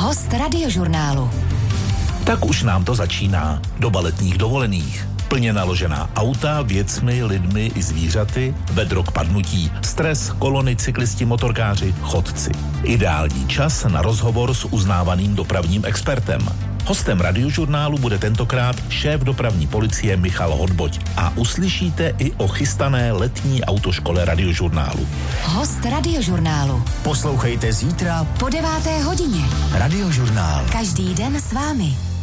Host Radiožurnálu. Tak už nám to začíná. Doba letních dovolených. Plně naložená auta, věcmi, lidmi i zvířaty, vedro k padnutí, stres, kolony, cyklisti, motorkáři, chodci. Ideální čas na rozhovor s uznávaným dopravním expertem. Hostem Radiožurnálu bude tentokrát šéf dopravní policie Michal Hodboť a uslyšíte i o chystané letní autoškole Radiožurnálu. Host Radiožurnálu. Poslouchejte zítra po 9. hodině. Radiožurnál. Každý den s vámi.